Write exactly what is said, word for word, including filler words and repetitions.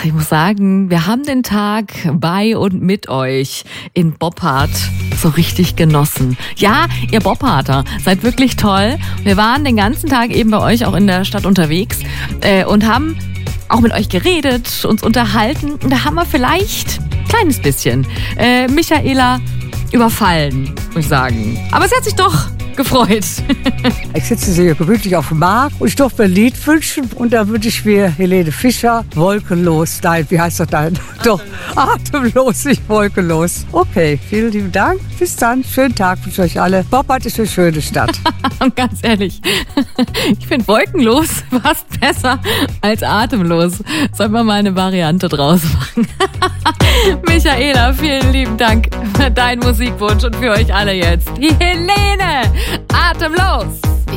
ich muss sagen, wir haben den Tag bei und mit euch in Boppard so richtig genossen. Ja, ihr Bopparder, seid wirklich toll. Wir waren den ganzen Tag eben bei euch auch in der Stadt unterwegs äh, und haben auch mit euch geredet, uns unterhalten. Und da haben wir vielleicht ein kleines bisschen äh, Michaela überfallen, muss ich sagen. Aber sie hat sich doch gefreut. Ich sitze sehr gemütlich auf dem Markt und ich durfte mir ein Lied wünschen. Und da wünsche ich mir Helene Fischer, Wolkenlos. Nein, wie heißt das denn? Doch, atemlos, nicht wolkenlos. Okay, vielen lieben Dank. Bis dann. Schönen Tag für euch alle. Boppard ist eine schöne Stadt. Und ganz ehrlich, ich finde wolkenlos fast besser als atemlos. Sollen wir mal eine Variante draus machen? Michaela, vielen lieben Dank für deinen Musikwunsch und für euch alle jetzt. Die Helene, atemlos.